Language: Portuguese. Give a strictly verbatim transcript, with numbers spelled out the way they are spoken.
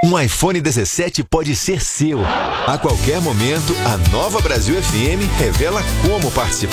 Um iPhone dezessete pode ser seu. A qualquer momento, a Nova Brasil F M revela como participar.